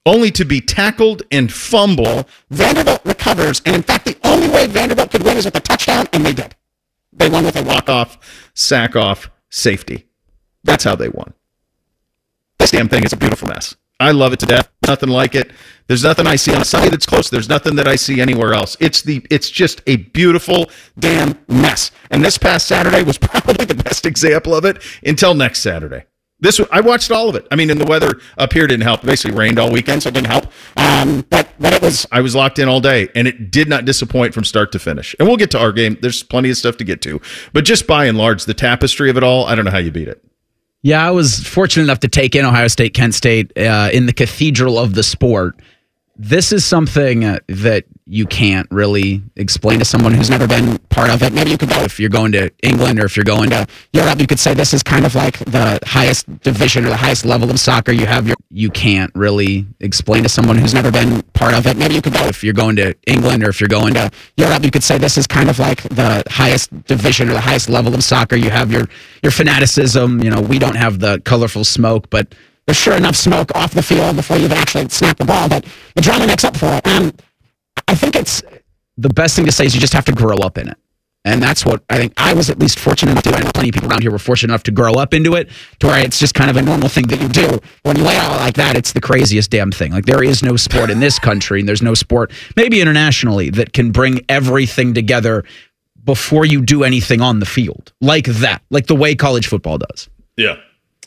only to be tackled and fumble. Vanderbilt recovers, and in fact, the only way Vanderbilt could win is with a touchdown, and they did. They won with a walk-off, sack-off, safety. That's how they won. This damn thing is a beautiful mess. I love it to death. Nothing like it. There's nothing I see on a Sunday that's close. There's nothing that I see anywhere else. It's just a beautiful damn mess. And this past Saturday was probably the best example of it until next Saturday. I watched all of it. I mean, and the weather up here didn't help. It basically rained all weekend, so it didn't help. But it was. I was locked in all day, and it did not disappoint from start to finish. And we'll get to our game. There's plenty of stuff to get to. But just by and large, the tapestry of it all, I don't know how you beat it. Yeah, I was fortunate enough to take in Ohio State, Kent State in the cathedral of the sport. This is something that you can't really explain to someone who's never been part of it. Maybe you could go, if you're going to England or if you're going to Europe, you could say this is kind of like the highest division or the highest level of soccer. You can't really explain to someone who's never been part of it. Maybe you could go, if you're going to England or if you're going to Europe, you could say this is kind of like the highest division or the highest level of soccer. You have your fanaticism. We don't have the colorful smoke, but there's sure enough smoke off the field before you even actually snap the ball, but the drama makes up for it. I think it's the best thing to say is you just have to grow up in it. And that's what I think I was at least fortunate enough to do. I know plenty of people around here were fortunate enough to grow up into it, to where it's just kind of a normal thing that you do. When you lay out like that, it's the craziest damn thing. Like, there is no sport in this country, and there's no sport, maybe internationally, that can bring everything together before you do anything on the field. Like that. Like the way college football does. Yeah.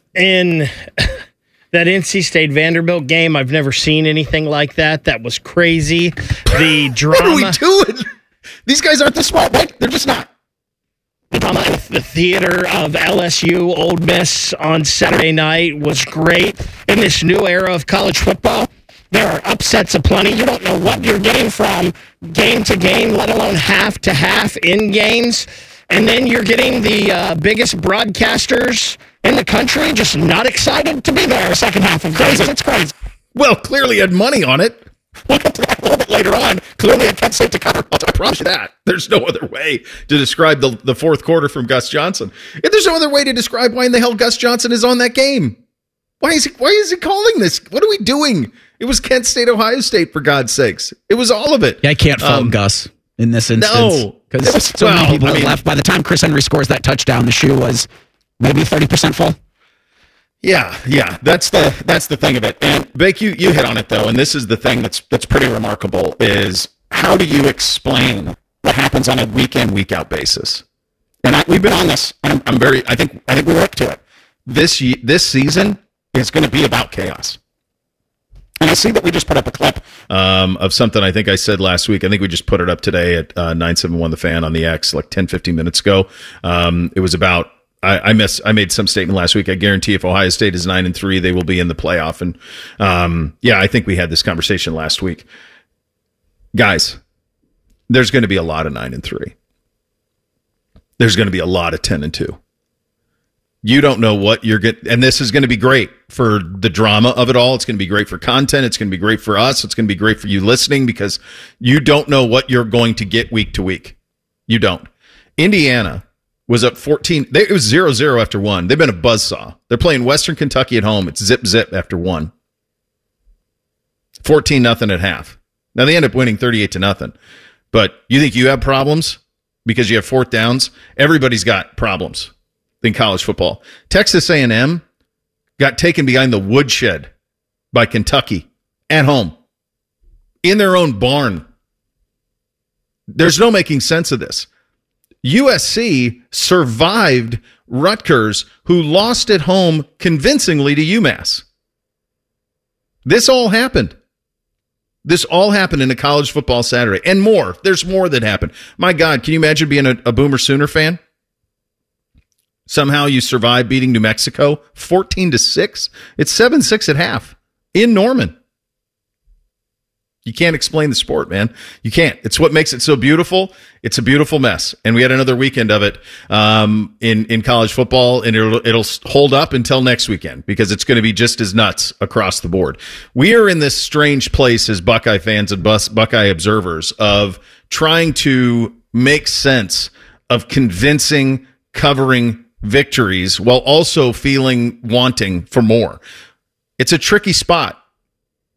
And that NC State Vanderbilt game, I've never seen anything like that. That was crazy. The drama. What are we doing? These guys aren't this smart, right? They're just not. The drama at the theater of LSU Ole Miss on Saturday night was great. In this new era of college football, there are upsets aplenty. You don't know what you're getting from game to game, let alone half to half in games. And then you're getting the biggest broadcasters in the country just not excited to be there second half of games. It's crazy. Well, clearly had money on it. We'll get to that a little bit later on. Clearly had Kent State to cover. I promise you that. There's no other way to describe the fourth quarter from Gus Johnson. And there's no other way to describe why in the hell Gus Johnson is on that game. Why is he calling this? What are we doing? It was Kent State, Ohio State, for God's sakes. It was all of it. Yeah, I can't fault Gus in this instance. No. Because so many people had left. By the time Chris Henry scores that touchdown, the shoe was maybe 30% full. Yeah. That's the thing of it. And Bake, you hit on it though, and this is the thing that's pretty remarkable is how do you explain what happens on a week in, week out basis? And we've been on this. And I think we're up to it. This season is going to be about chaos. And I see that we just put up a clip of something I think I said last week. I think we just put it up today at 971 The Fan on the X like 10, 15 minutes ago. It was about, I made some statement last week. I guarantee if Ohio State is 9-3, they will be in the playoff. And I think we had this conversation last week. Guys, there's going to be a lot of 9-3. There's going to be a lot of 10-2. You don't know what you're getting, and this is going to be great for the drama of it all. It's going to be great for content. It's going to be great for us. It's going to be great for you listening because you don't know what you're going to get week to week. You don't. Indiana was up 14. It was 0-0 after one. They've been a buzzsaw. They're playing Western Kentucky at home. It's zip after one. 14-0 at half. Now they end up winning 38-0. But you think you have problems because you have fourth downs? Everybody's got problems in college football. Texas A&M got taken behind the woodshed by Kentucky at home in their own barn. There's no making sense of this. USC survived Rutgers, who lost at home convincingly to UMass. This all happened. This all happened in a college football Saturday. And more. There's more that happened. My God, can you imagine being a Boomer Sooner fan? Somehow you survive beating New Mexico 14-6. It's 7-6 at half in Norman. You can't explain the sport, man. You can't. It's what makes it so beautiful. It's a beautiful mess. And we had another weekend of it in college football, and it'll hold up until next weekend because it's going to be just as nuts across the board. We are in this strange place as Buckeye fans and Buckeye observers of trying to make sense of convincing, covering victories while also feeling wanting for more. It's a tricky spot.